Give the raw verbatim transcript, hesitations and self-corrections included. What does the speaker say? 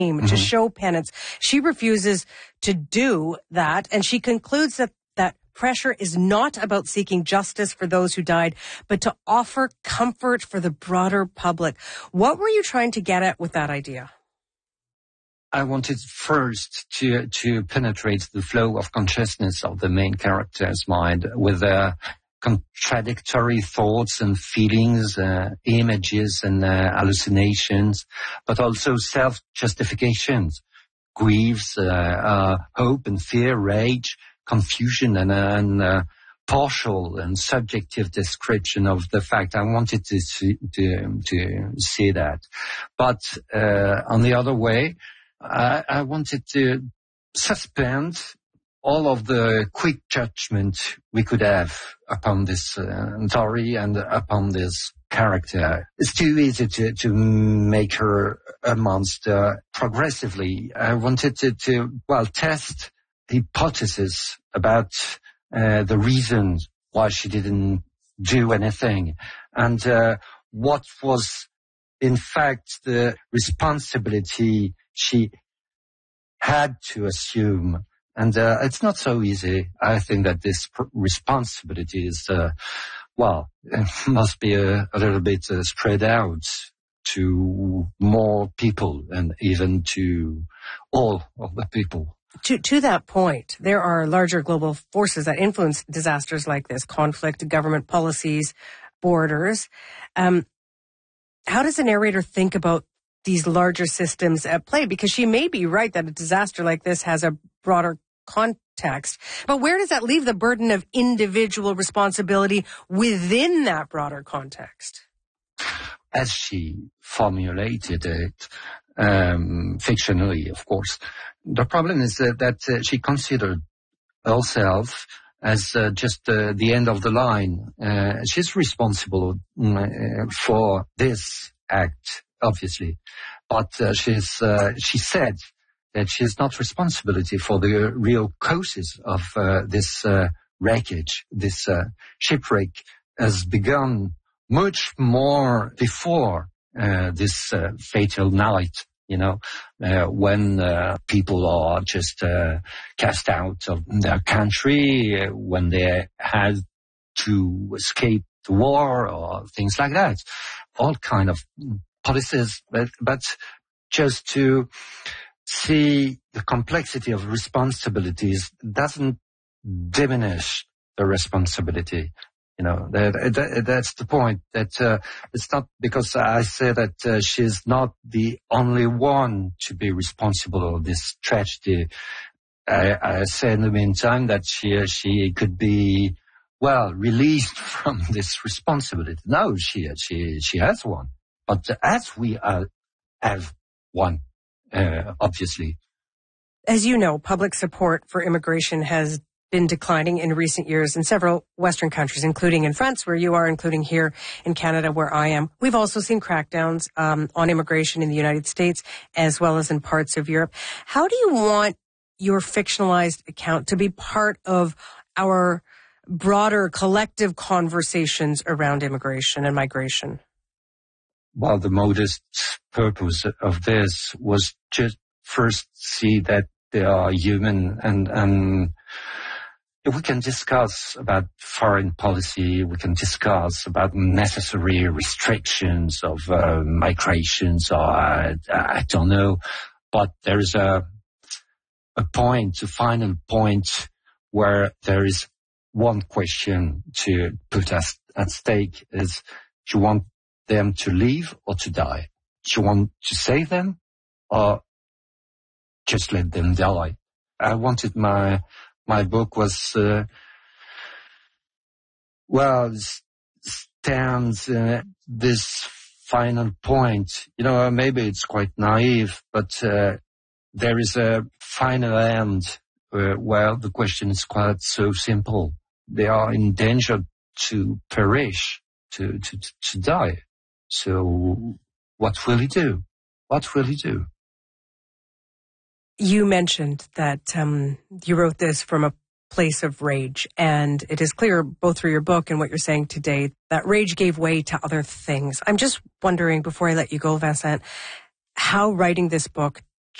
mm-hmm. to show penance. She refuses to do that, and she concludes that that pressure is not about seeking justice for those who died, but to offer comfort for the broader public. What were you trying to get at with that idea? I wanted first to to penetrate the flow of consciousness of the main character's mind with uh, contradictory thoughts and feelings, uh, images and uh, hallucinations, but also self-justifications, griefs, uh, uh, hope and fear, rage, confusion, and, uh, and uh, partial and subjective description of the fact. I wanted to see, to, to see that. But uh, on the other way, I, I wanted to suspend all of the quick judgment we could have upon this uh, story and upon this character. It's too easy to, to make her a monster progressively. I wanted to, to well, test hypothesis about uh, the reasons why she didn't do anything, and uh, what was in fact the responsibility she had to assume. And uh, it's not so easy. I think that this pr- responsibility is, uh, well, must be a, a little bit uh, spread out to more people and even to all of the people. To, to that point, there are larger global forces that influence disasters like this: conflict, government policies, borders. Um, how does the narrator think about these larger systems at play? Because she may be right that a disaster like this has a broader context, but where does that leave the burden of individual responsibility within that broader context? As she formulated it, um, fictionally, of course, the problem is that, that uh, she considered herself as uh, just uh, the end of the line. Uh, she's responsible uh, for this act, obviously, but uh, she's uh, she said that she is not responsibility for the real causes of uh, this uh, wreckage. This uh, shipwreck has begun much more before uh, this uh, fatal night, you know, uh, when uh, people are just uh, cast out of their country, uh, when they had to escape the war or things like that. All kind of policies, but, but just to see the complexity of responsibilities doesn't diminish the responsibility. You know, that, that, that's the point. That uh, it's not because I say that uh, she's not the only one to be responsible of this tragedy. I, I say in the meantime that she she could be well released from this responsibility. No, she she she has one, but as we are, have one, uh, obviously. As you know, public support for immigration has been declining in recent years in several Western countries, including in France, where you are, including here in Canada, where I am. We've also seen crackdowns um, on immigration in the United States, as well as in parts of Europe. How do you want your fictionalized account to be part of our broader collective conversations around immigration and migration? Well, the modest purpose of this was just first see that they are human, and and we can discuss about foreign policy, we can discuss about necessary restrictions of uh, migrations, or I, I don't know, but there's a a point, a final point where there is one question to put at, at stake is, do you want them to leave or to die? Do you want to save them or just let them die? I wanted my my book was uh, well stands uh, this final point. You know, maybe it's quite naive, but uh, there is a final end uh, where the question is quite so simple. They are in danger to perish, to to to die. So what will he do? What will he do? You mentioned that um, you wrote this from a place of rage, and it is clear both through your book and what you're saying today that rage gave way to other things. I'm just wondering, before I let you go, Vincent, how writing this book